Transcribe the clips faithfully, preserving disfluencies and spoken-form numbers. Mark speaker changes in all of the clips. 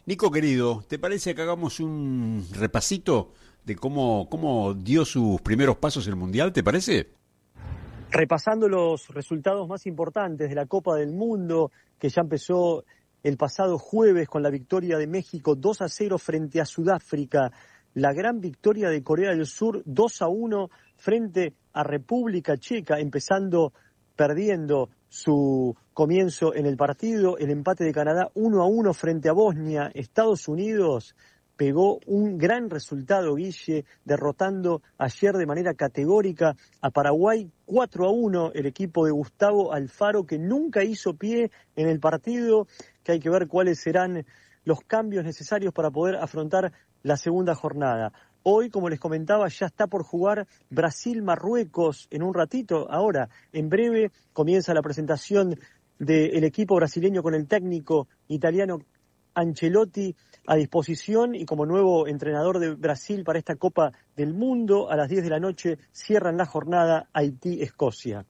Speaker 1: Nico querido, ¿te parece que hagamos un repasito de cómo, cómo dio sus primeros pasos el Mundial? ¿Te parece?
Speaker 2: Repasando los resultados más importantes de la Copa del Mundo, que ya empezó el pasado jueves con la victoria de México dos a cero frente a Sudáfrica, la gran victoria de Corea del Sur dos a uno frente a República Checa, empezando perdiendo su comienzo en el partido, el empate de Canadá uno a uno frente a Bosnia. Estados Unidos pegó un gran resultado, Guille, derrotando ayer de manera categórica a Paraguay cuatro a uno, el equipo de Gustavo Alfaro, que nunca hizo pie en el partido, que hay que ver cuáles serán los cambios necesarios para poder afrontar la segunda jornada. Hoy, como les comentaba, ya está por jugar Brasil-Marruecos en un ratito. Ahora, en breve, comienza la presentación del equipo brasileño con el técnico italiano Ancelotti a disposición, y como nuevo entrenador de Brasil para esta Copa del Mundo, a las diez de la noche cierran la jornada Haití-Escocia.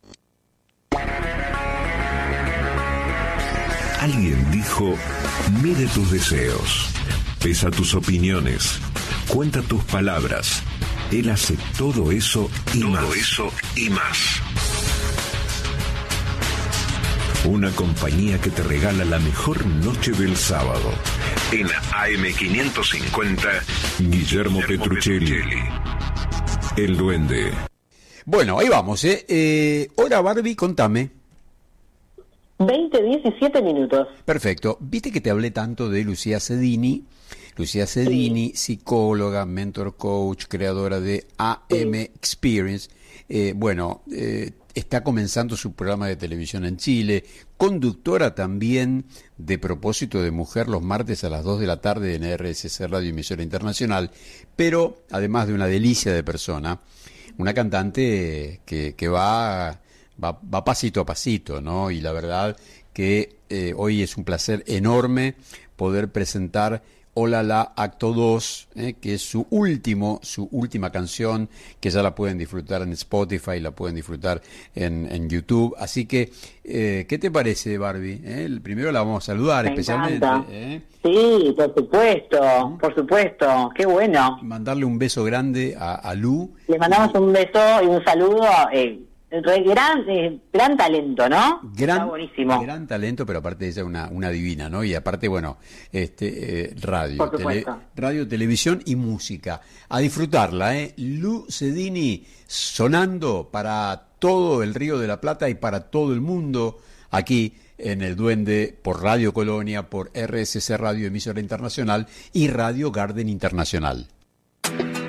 Speaker 3: Alguien dijo, mide tus deseos, pesa tus opiniones, cuenta tus palabras. Él hace todo eso y todo más. eso y más. Una compañía que te regala la mejor noche del sábado. En A M quinientos cincuenta, Guillermo, Guillermo Petruccelli. Petruccelli. El Duende.
Speaker 1: Bueno, ahí vamos, ¿eh? eh Hola Barbie, contame.
Speaker 4: veinte, diecisiete minutos.
Speaker 1: Perfecto. Viste que te hablé tanto de Lucía Cedini. Lucía Cedini, sí. Psicóloga, mentor coach, creadora de A M sí. Experience. Eh, bueno, eh, está comenzando su programa de televisión en Chile, conductora también de Propósito de Mujer los martes a las dos de la tarde en R S C Radio Emisora Internacional, pero además de una delicia de persona, una cantante que, que va, va, va pasito a pasito, ¿no? Y la verdad que eh, hoy es un placer enorme poder presentar Hola La Acto dos, eh, que es su último, su última canción, que ya la pueden disfrutar en Spotify, la pueden disfrutar en, en YouTube. Así que, eh, ¿qué te parece, Barbie? ¿Eh? El primero la vamos a saludar,
Speaker 4: Me
Speaker 1: especialmente.
Speaker 4: ¿eh? Sí, por supuesto, ¿Mm? por supuesto, qué bueno.
Speaker 1: Mandarle un beso grande a, a Lu.
Speaker 4: Le mandamos un beso y un saludo. Eh, Gran, eh, gran talento, ¿no?
Speaker 1: Gran,
Speaker 4: Está buenísimo.
Speaker 1: Gran talento, pero aparte de ella una, una divina, ¿no? Y aparte, bueno, este eh, radio, tele, radio, televisión y música. A disfrutarla, ¿eh? Lu Cedini sonando para todo el Río de la Plata y para todo el mundo aquí en El Duende por Radio Colonia, por R S C Radio Emisora Internacional y Radio Garden Internacional.